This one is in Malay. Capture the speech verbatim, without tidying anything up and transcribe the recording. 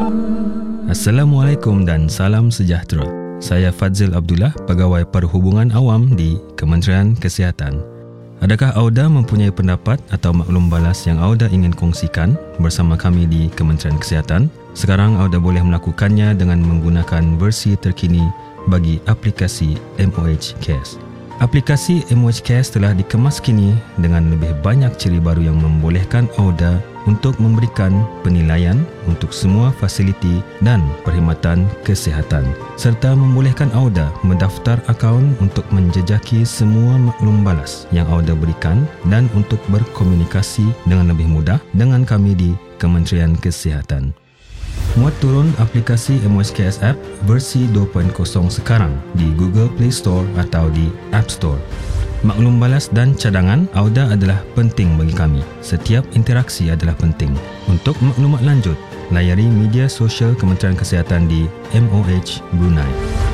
Assalamualaikum dan salam sejahtera. Saya Fadzil Abdullah, Pegawai Perhubungan Awam di Kementerian Kesihatan. Adakah Auda mempunyai pendapat atau maklum balas yang Auda ingin kongsikan bersama kami di Kementerian Kesihatan? Sekarang Auda boleh melakukannya dengan menggunakan versi terkini bagi aplikasi M O H Cares. Aplikasi M O H Cares telah dikemas kini dengan lebih banyak ciri baru yang membolehkan Auda untuk memberikan penilaian untuk semua fasiliti dan perkhidmatan kesihatan, serta membolehkan Auda mendaftar akaun untuk menjejaki semua maklum balas yang Auda berikan dan untuk berkomunikasi dengan lebih mudah dengan kami di Kementerian Kesihatan. Muat turun aplikasi M O H Cares App versi dua titik kosong sekarang di Google Play Store atau di App Store. Maklum balas dan cadangan Auda adalah penting bagi kami. Setiap interaksi adalah penting. Untuk maklumat lanjut, layari media sosial Kementerian Kesihatan di M O H Brunei.